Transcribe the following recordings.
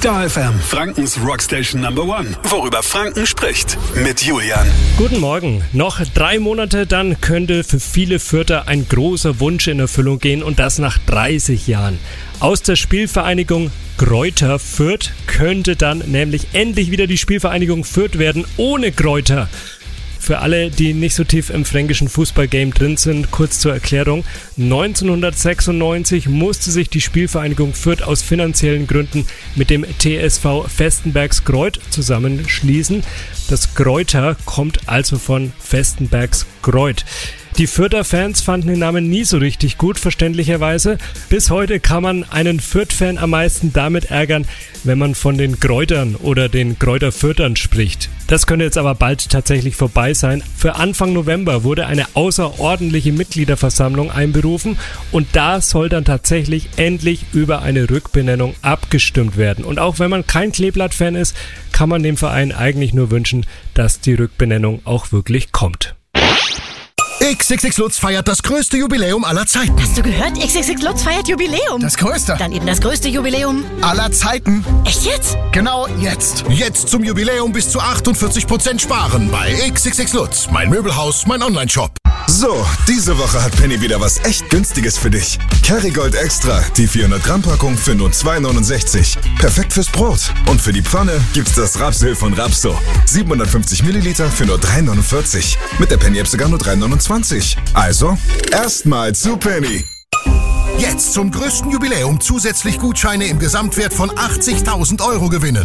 Star FM, Frankens Rockstation Number One. Worüber Franken spricht. Mit Julian. Guten Morgen. Noch 3 Monate, dann könnte für viele Fürther ein großer Wunsch in Erfüllung gehen und das nach 30 Jahren. Aus der Spielvereinigung Greuther Fürth könnte dann nämlich endlich wieder die Spielvereinigung Fürth werden, ohne Greuther. Für alle, die nicht so tief im fränkischen Fußballgame drin sind, kurz zur Erklärung. 1996 musste sich die Spielvereinigung Fürth aus finanziellen Gründen mit dem TSV Vestenbergsgreuth zusammenschließen. Das Greuther kommt also von Vestenbergsgreuth. Die Fürther Fans fanden den Namen nie so richtig gut, verständlicherweise. Bis heute kann man einen Fürth-Fan am meisten damit ärgern, wenn man von den Greutern oder den Greuther Fürthern spricht. Das könnte jetzt aber bald tatsächlich vorbei sein. Für Anfang November wurde eine außerordentliche Mitgliederversammlung einberufen und da soll dann tatsächlich endlich über eine Rückbenennung abgestimmt werden. Und auch wenn man kein Kleeblatt-Fan ist, kann man dem Verein eigentlich nur wünschen, dass die Rückbenennung auch wirklich kommt. XXX Lutz feiert das größte Jubiläum aller Zeiten. Hast du gehört? XXX Lutz feiert Jubiläum. Das größte. Dann eben das größte Jubiläum aller Zeiten. Echt jetzt? Genau jetzt. Jetzt zum Jubiläum bis zu 48% sparen bei XXX Lutz. Mein Möbelhaus, mein Online-Shop. So, diese Woche hat Penny wieder was echt Günstiges für dich. Kerrygold Extra, die 400 Gramm Packung für nur 2,69. Perfekt fürs Brot. Und für die Pfanne gibt's das Rapsöl von Rapso. 750 Milliliter für nur 3,49. Mit der Penny-App sogar nur 3,29. Also, erstmal zu Penny. Jetzt zum größten Jubiläum zusätzlich Gutscheine im Gesamtwert von 80.000 Euro gewinnen.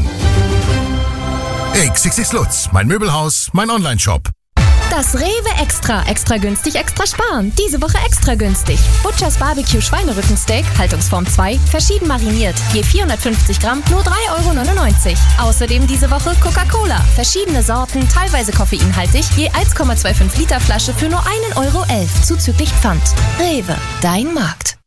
XXX Lutz, mein Möbelhaus, mein Online-Shop. Das Rewe Extra. Extra günstig, extra sparen. Diese Woche extra günstig. Butchers Barbecue Schweinerückensteak, Haltungsform 2, verschieden mariniert. Je 450 Gramm, nur 3,99 Euro. Außerdem diese Woche Coca-Cola. Verschiedene Sorten, teilweise koffeinhaltig. Je 1,25 Liter Flasche für nur 1,11 Euro, zuzüglich Pfand. Rewe, dein Markt.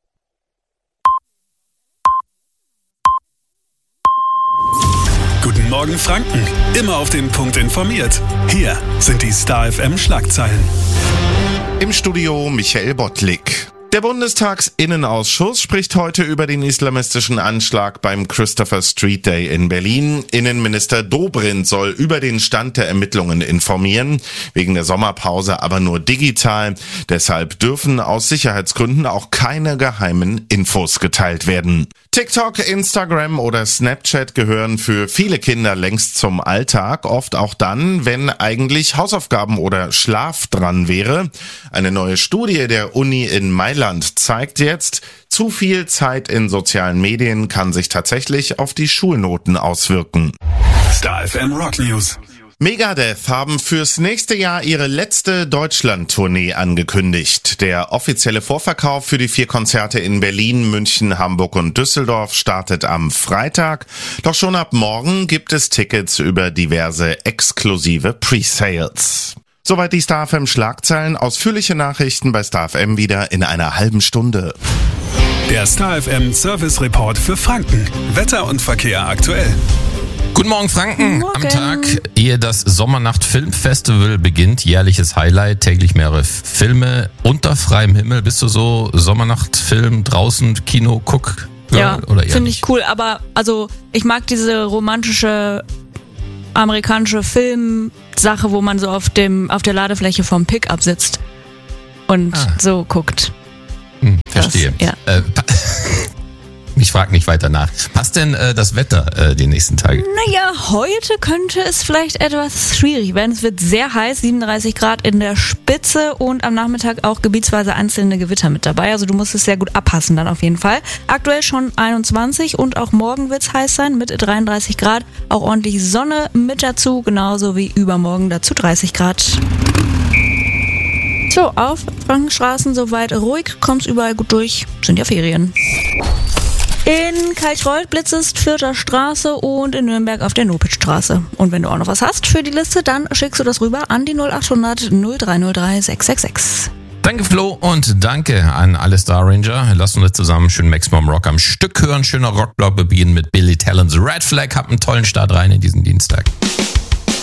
Guten Morgen Franken. Immer auf den Punkt informiert. Hier sind die Star FM Schlagzeilen. Im Studio Michael Bottlik. Der Bundestagsinnenausschuss spricht heute über den islamistischen Anschlag beim Christopher Street Day in Berlin. Innenminister Dobrindt soll über den Stand der Ermittlungen informieren, wegen der Sommerpause aber nur digital. Deshalb dürfen aus Sicherheitsgründen auch keine geheimen Infos geteilt werden. TikTok, Instagram oder Snapchat gehören für viele Kinder längst zum Alltag, oft auch dann, wenn eigentlich Hausaufgaben oder Schlaf dran wäre. Eine neue Studie der Uni in Mailand zeigt jetzt, zu viel Zeit in sozialen Medien kann sich tatsächlich auf die Schulnoten auswirken. Star FM Rock News. Megadeth haben fürs nächste Jahr ihre letzte Deutschland-Tournee angekündigt. Der offizielle Vorverkauf für die 4 Konzerte in Berlin, München, Hamburg und Düsseldorf startet am Freitag. Doch schon ab morgen gibt es Tickets über diverse exklusive Pre-Sales. Soweit die Star FM Schlagzeilen. Ausführliche Nachrichten bei Star FM wieder in einer halben Stunde. Der Star FM Service Report für Franken. Wetter und Verkehr aktuell. Guten Morgen Franken. Morgen. Am Tag, ehe das Sommernacht Filmfestival beginnt, jährliches Highlight, täglich mehrere Filme unter freiem Himmel. Bist du so Sommernachtfilm draußen, Kino, guck? Ja, oder finde ich cool, aber also ich mag diese romantische amerikanische Filmsache, wo man so auf der Ladefläche vom Pickup sitzt und so guckt. Verstehe. Das, ja. Ich frage nicht weiter nach. Passt denn das Wetter die nächsten Tage? Naja, heute könnte es vielleicht etwas schwierig werden. Es wird sehr heiß, 37 Grad in der Spitze und am Nachmittag auch gebietsweise einzelne Gewitter mit dabei. Also du musst es sehr gut abpassen dann auf jeden Fall. Aktuell schon 21 und auch morgen wird es heiß sein mit 33 Grad. Auch ordentlich Sonne mit dazu, genauso wie übermorgen dazu 30 Grad. So, auf Frankenstraßen soweit ruhig, kommt's überall gut durch. Sind ja Ferien. In Kalckreuth blitzest Vierter Straße und in Nürnberg auf der Nopitzstraße. Und wenn du auch noch was hast für die Liste, dann schickst du das rüber an die 0800 0303 666. Danke Flo und danke an alle Star Ranger. Lass uns zusammen schön Maximum Rock am Stück hören. Schöner Rockblock beginnen mit Billy Talents Red Flag. Habt einen tollen Start rein in diesen Dienstag.